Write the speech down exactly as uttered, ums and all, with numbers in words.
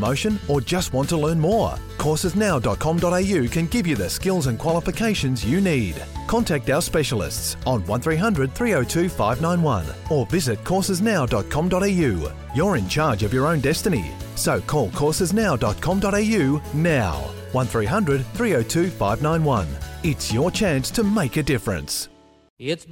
promotion or just want to learn more? courses now dot com dot a u can give you the skills and qualifications you need. Contact our specialists on one three hundred three oh two five nine one or visit courses now dot com dot a u. You're in charge of your own destiny, so call courses now dot com dot a u now. one three hundred three oh two five nine one. It's your chance to make a difference. It's